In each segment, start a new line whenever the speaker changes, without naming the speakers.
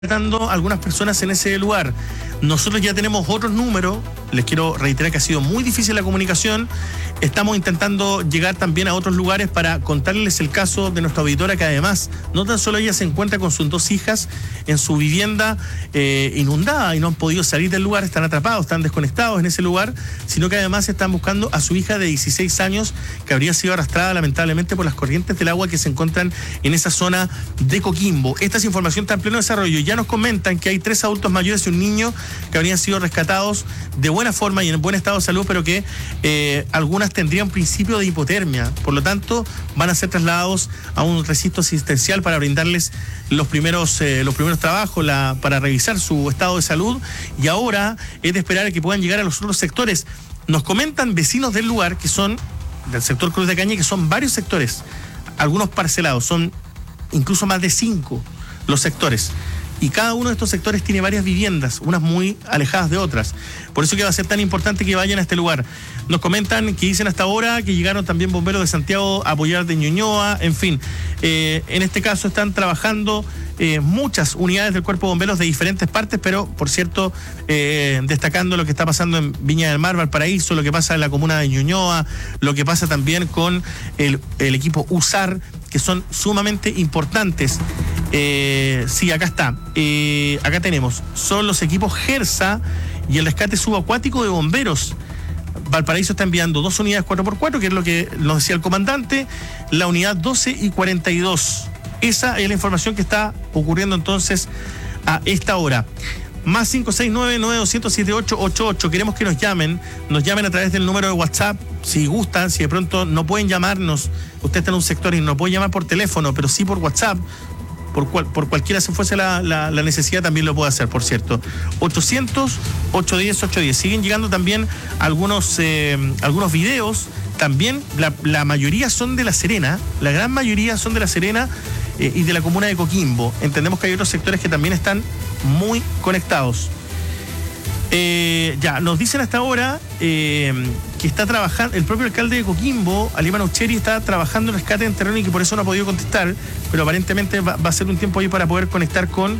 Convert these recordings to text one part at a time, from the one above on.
tratando algunas personas en ese lugar. Nosotros ya tenemos otros números. Les quiero reiterar que ha sido muy difícil la comunicación. Estamos intentando llegar también a otros lugares para contarles el caso de nuestra auditora, que además no tan solo ella se encuentra con sus dos hijas en su vivienda inundada y no han podido salir del lugar, están atrapados, están desconectados en ese lugar, sino que además están buscando a su hija de 16 años que habría sido arrastrada lamentablemente por las corrientes del agua que se encuentran en esa zona de Coquimbo. Esta es información está en pleno desarrollo. Ya nos comentan que hay 3 adultos mayores y un niño que habrían sido rescatados de buena forma y en buen estado de salud, pero que algunas tendrían principio de hipotermia. Por lo tanto, van a ser trasladados a un recinto asistencial para brindarles los primeros trabajos, para revisar su estado de salud, y ahora es de esperar a que puedan llegar a los otros sectores. Nos comentan vecinos del lugar, que son del sector Cruz de Caña, que son varios sectores, algunos parcelados, son incluso más de 5 los sectores. Y cada uno de estos sectores tiene varias viviendas, unas muy alejadas de otras. Por eso que va a ser tan importante que vayan a este lugar. Nos comentan que dicen hasta ahora que llegaron también bomberos de Santiago a apoyar de Ñuñoa, en fin. En este caso están trabajando muchas unidades del Cuerpo de Bomberos de diferentes partes, pero, por cierto, destacando lo que está pasando en Viña del Mar, Valparaíso, lo que pasa en la comuna de Ñuñoa, lo que pasa también con el equipo USAR, que son sumamente importantes. Sí, acá está. Acá tenemos. Son los equipos GERSA y el rescate subacuático de bomberos. Valparaíso está enviando 2 unidades 4x4, que es lo que nos decía el comandante, la unidad 12 y 42. Esa es la información que está ocurriendo entonces a esta hora. Más 569-9200-7888. Queremos que nos llamen a través del número de WhatsApp, si gustan, si de pronto no pueden llamarnos, usted está en un sector y no puede llamar por teléfono, pero sí por WhatsApp, por cualquiera se fuese la necesidad, también lo puede hacer, por cierto. 800-810-810. Siguen llegando también algunos videos, también la mayoría son de La Serena, la gran mayoría son de La Serena y de la comuna de Coquimbo. Entendemos que hay otros sectores que también están muy conectados. Ya, nos dicen hasta ahora que está trabajando, el propio alcalde de Coquimbo, Aníbal Ucheri, está trabajando en rescate en terreno y que por eso no ha podido contestar, pero aparentemente va a ser un tiempo ahí para poder conectar con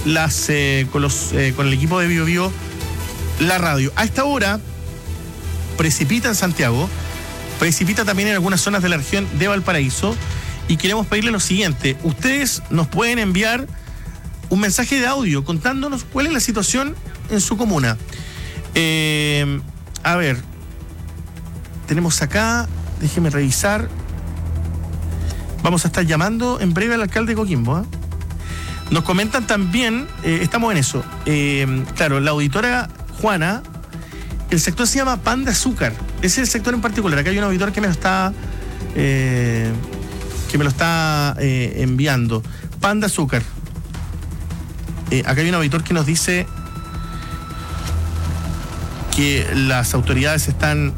el equipo de Bio Bio, la radio. A esta hora precipita en Santiago, precipita también en algunas zonas de la región de Valparaíso, y queremos pedirle lo siguiente: ustedes nos pueden enviar un mensaje de audio contándonos cuál es la situación en su comuna. A ver, tenemos acá, déjeme revisar. Vamos a estar llamando en breve al alcalde de Coquimbo. Nos comentan también, estamos en eso. Claro, la auditora Juana, el sector se llama Pan de Azúcar. Ese es el sector en particular. Acá hay un auditor que me lo está enviando. Pan de Azúcar. Acá hay un auditor que nos dice que las autoridades están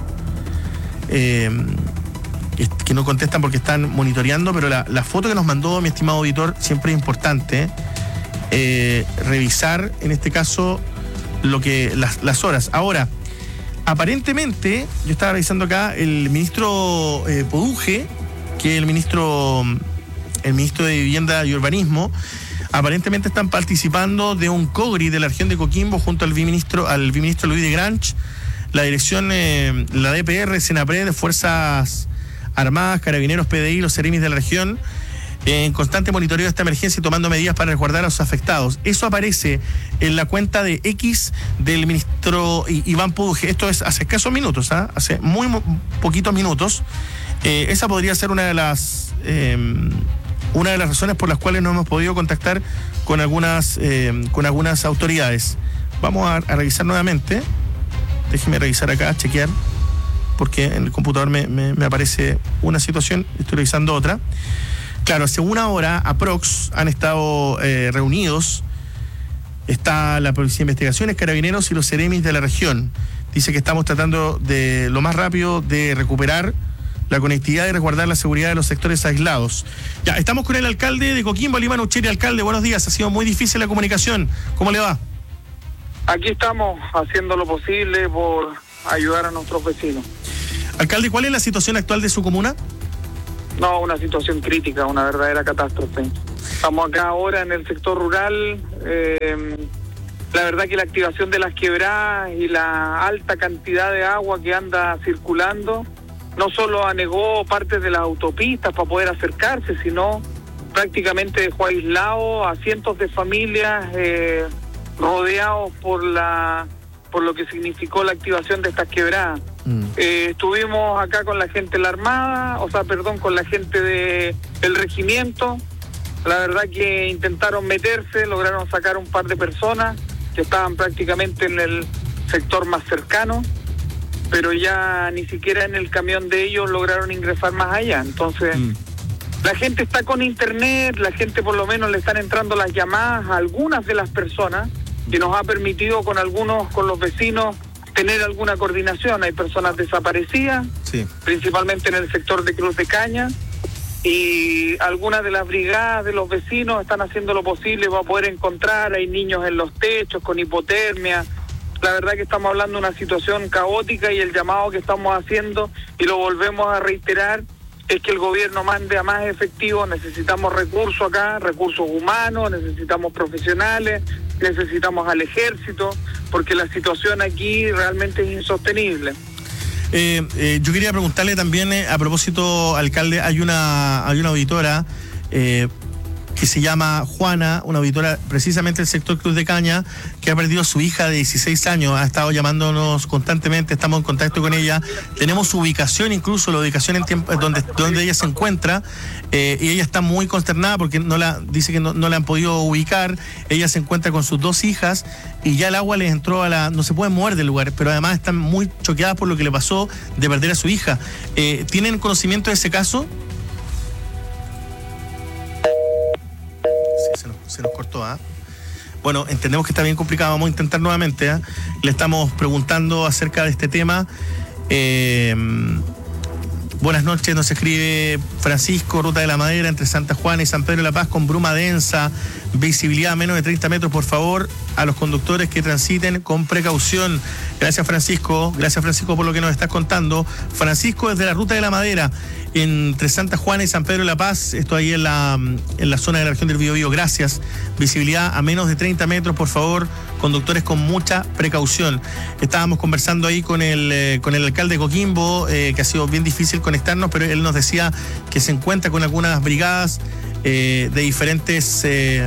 que no contestan porque están monitoreando, pero la foto que nos mandó mi estimado auditor siempre es importante revisar, en este caso, las horas. Ahora, aparentemente, yo estaba revisando acá, el ministro Poduje, que es el ministro de Vivienda y Urbanismo, aparentemente están participando de un COGRI de la región de Coquimbo junto al viceministro Luis de Granch, la dirección, la DPR, Senapred, de Fuerzas Armadas, Carabineros, PDI, los Ceremis de la región, en constante monitoreo de esta emergencia y tomando medidas para resguardar a los afectados. Eso aparece en la cuenta de X del ministro Iván Poduje. Esto es hace escasos minutos, hace muy poquitos minutos. Esa podría ser una de las razones por las cuales no hemos podido contactar con algunas autoridades. Vamos a revisar nuevamente. Déjeme revisar acá, chequear, porque en el computador me aparece una situación, estoy revisando otra. Claro, hace una hora aprox han estado reunidos. Está la Policía de Investigaciones, Carabineros y los Ceremis de la región. Dice que estamos tratando de lo más rápido de recuperar la conectividad y resguardar la seguridad de los sectores aislados. Ya, estamos con el alcalde de Coquimbo, Aníbal Ucheri. Alcalde, buenos días. Ha sido muy difícil la comunicación. ¿Cómo le va?
Aquí estamos haciendo lo posible por ayudar a nuestros vecinos.
Alcalde, ¿cuál es la situación actual de su comuna?
No, una situación crítica, una verdadera catástrofe. Estamos acá ahora en el sector rural. La verdad que la activación de las quebradas y la alta cantidad de agua que anda circulando no solo anegó partes de las autopistas para poder acercarse, sino prácticamente dejó aislado a cientos de familias rodeados por lo que significó la activación de estas quebradas. Estuvimos acá con la gente de la Armada, con la gente del regimiento. La verdad que intentaron meterse, lograron sacar un par de personas que estaban prácticamente en el sector más cercano, pero ya ni siquiera en el camión de ellos lograron ingresar más allá. Entonces, la gente está con internet, la gente por lo menos le están entrando las llamadas a algunas de las personas, que nos ha permitido con los vecinos, tener alguna coordinación. Hay personas desaparecidas, sí, principalmente en el sector de Cruz de Caña, y algunas de las brigadas de los vecinos están haciendo lo posible para poder encontrar. Hay niños en los techos con hipotermia. La verdad que estamos hablando de una situación caótica, y el llamado que estamos haciendo, y lo volvemos a reiterar, es que el gobierno mande a más efectivos. Necesitamos recursos acá, recursos humanos, necesitamos profesionales, necesitamos al ejército, porque la situación aquí realmente es insostenible.
Yo quería preguntarle también, a propósito, alcalde, hay una auditora que se llama Juana, una auditora precisamente del sector Cruz de Caña, que ha perdido a su hija de 16 años, ha estado llamándonos constantemente, estamos en contacto con ella, tenemos su ubicación, incluso la ubicación en tiempo donde ella se encuentra, y ella está muy consternada porque dice que no la han podido ubicar. Ella se encuentra con sus 2 hijas y ya el agua les entró no se pueden mover del lugar, pero además están muy choqueadas por lo que le pasó de perder a su hija. ¿Tienen conocimiento de ese caso? Se nos cortó, Bueno, entendemos que está bien complicado, vamos a intentar nuevamente, Le estamos preguntando acerca de este tema. Buenas noches, nos escribe Francisco, Ruta de la Madera entre Santa Juana y San Pedro de la Paz con bruma densa, visibilidad a menos de 30 metros, por favor, a los conductores que transiten con precaución. Gracias Francisco por lo que nos estás contando. Francisco desde la Ruta de la Madera, entre Santa Juana y San Pedro de la Paz, esto ahí en la zona de la región del Biobío. Gracias. Visibilidad a menos de 30 metros, por favor, conductores con mucha precaución. Estábamos conversando ahí con el alcalde de Coquimbo, que ha sido bien difícil conectarnos, pero él nos decía que se encuentra con algunas brigadas de diferentes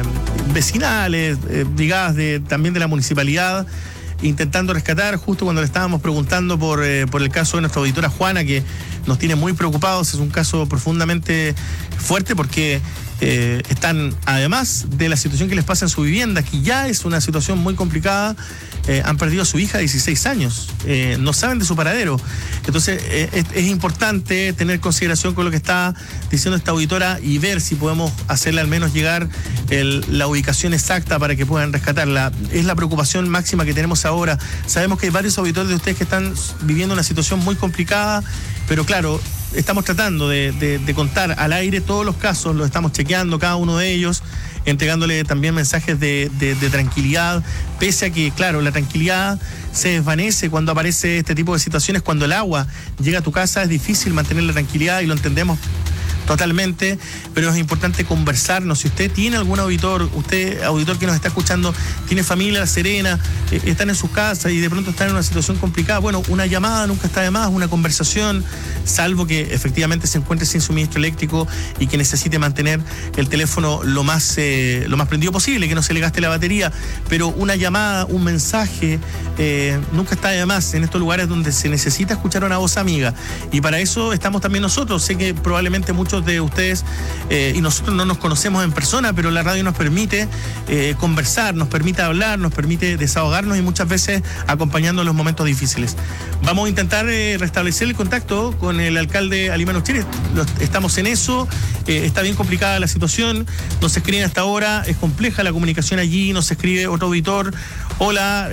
vecinales, brigadas también de la municipalidad, intentando rescatar, justo cuando le estábamos preguntando por el caso de nuestra auditora Juana, que nos tiene muy preocupados. Es un caso profundamente fuerte porque están, además de la situación que les pasa en su vivienda, que ya es una situación muy complicada, han perdido a su hija de 16 años, no saben de su paradero. Entonces es importante tener consideración con lo que está diciendo esta auditora y ver si podemos hacerle al menos llegar la ubicación exacta para que puedan rescatarla. Es la preocupación máxima que tenemos ahora. Sabemos que hay varios auditores de ustedes que están viviendo una situación muy complicada, pero claro, estamos tratando de contar al aire todos los casos, lo estamos chequeando cada uno de ellos, entregándole también mensajes de tranquilidad, pese a que, claro, la tranquilidad se desvanece cuando aparece este tipo de situaciones. Cuando el agua llega a tu casa es difícil mantener la tranquilidad, y lo entendemos totalmente, pero es importante conversarnos. Si usted tiene algún auditor, usted, auditor que nos está escuchando, tiene familia serena, están en sus casas y de pronto están en una situación complicada, bueno, una llamada nunca está de más, una conversación, salvo que efectivamente se encuentre sin suministro eléctrico y que necesite mantener el teléfono lo más prendido posible, que no se le gaste la batería, pero una llamada, un mensaje, nunca está de más en estos lugares donde se necesita escuchar una voz amiga, y para eso estamos también nosotros. Sé que probablemente muchos de ustedes y nosotros no nos conocemos en persona, pero la radio nos permite conversar, nos permite hablar, nos permite desahogarnos, y muchas veces acompañando en los momentos difíciles. Vamos a intentar restablecer el contacto con el alcalde Alimán Uchiri. Estamos en eso, está bien complicada la situación, nos escriben hasta ahora, es compleja la comunicación allí, nos escribe otro auditor. Hola,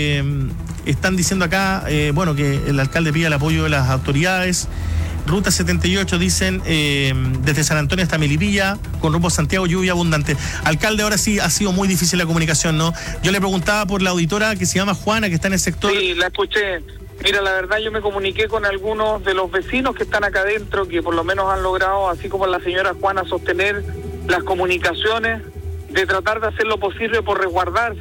están diciendo acá, que el alcalde pide el apoyo de las autoridades. Ruta 78, dicen, desde San Antonio hasta Melipilla, con rumbo a Santiago, lluvia abundante. Alcalde, ahora sí ha sido muy difícil la comunicación, ¿no? Yo le preguntaba por la auditora que se llama Juana, que está en el sector.
Sí, la escuché. Mira, la verdad yo me comuniqué con algunos de los vecinos que están acá adentro, que por lo menos han logrado, así como la señora Juana, sostener las comunicaciones, de tratar de hacer lo posible por resguardarse